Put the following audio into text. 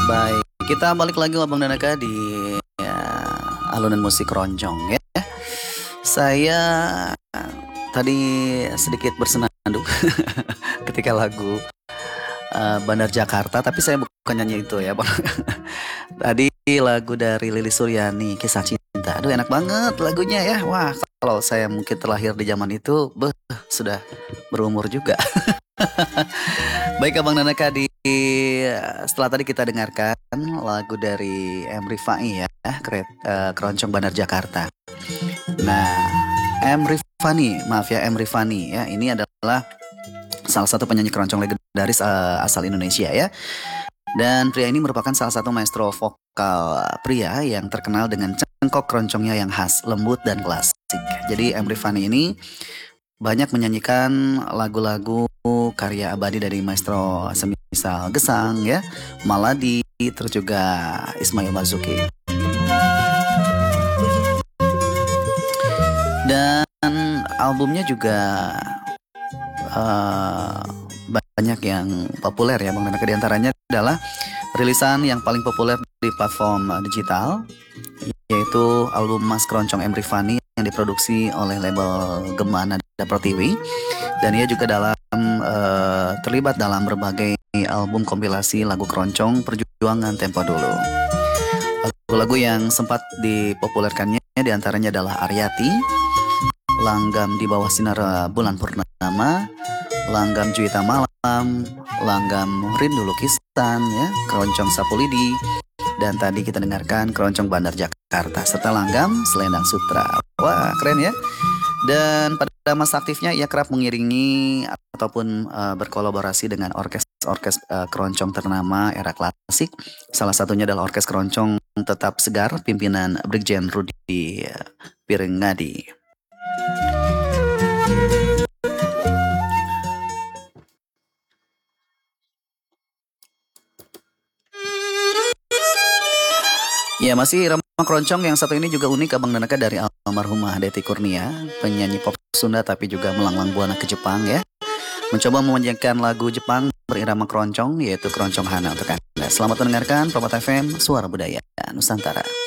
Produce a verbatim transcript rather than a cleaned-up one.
Baik, kita balik lagi Abang Danaka di ya, alunan musik keroncong ya. Saya tadi sedikit bersenandung ketika lagu uh, Bandar Jakarta, tapi saya bukan nyanyi itu ya, Bang. Tadi lagu dari Lilis Suryani, Kisah Cinta. Aduh, enak banget lagunya ya. Wah, kalau saya mungkin terlahir di zaman itu, beh, sudah berumur juga. Baik Abang Nanaka, di setelah tadi kita dengarkan lagu dari M Rifai ya, Kret, uh, Keroncong Bandar Jakarta. Nah, M Rifani, maaf ya M Rifani ya, ini adalah salah satu penyanyi keroncong legendaris uh, asal Indonesia ya. Dan pria ini merupakan salah satu maestro vokal pria yang terkenal dengan cengkok keroncongnya yang khas, lembut dan klasik. Jadi M Rifani ini banyak menyanyikan lagu-lagu karya abadi dari maestro semisal Gesang ya, Maladi, terus juga Ismail Marzuki. Dan albumnya juga uh, banyak yang populer ya Bang Danaka. Di antaranya adalah rilisan yang paling populer di platform digital, yaitu album Mas Keroncong M Rifani yang diproduksi oleh label Gema Nada Pertiwi. Dan ia juga dalam uh, terlibat dalam berbagai album kompilasi lagu keroncong perjuangan tempo dulu. Lagu-lagu yang sempat dipopulerkannya diantaranya adalah Aryati, Langgam di Bawah Sinar Bulan Purnama, Langgam Juwita Malam, Langgam Rindu Lukisan ya, Keroncong Sapu Lidi, dan tadi kita dengarkan Keroncong Bandar Jakarta serta Langgam Selendang Sutra. Wah, keren ya. Dan pada masa aktifnya ia kerap mengiringi ataupun uh, berkolaborasi dengan orkes-orkes uh, keroncong ternama era klasik. Salah satunya adalah Orkes Keroncong Tetap Segar pimpinan Brigjen Rudi Pirengadi. Ya, masih irama keroncong yang satu ini juga unik Abang Danaka, dari almarhumah Deti Kurnia, penyanyi pop Sunda tapi juga melanglang buana ke Jepang ya. Mencoba memanjakan lagu Jepang berirama keroncong, yaitu Keroncong Hana untuk Anda. Selamat mendengarkan Promote F M, Suara Budaya Nusantara.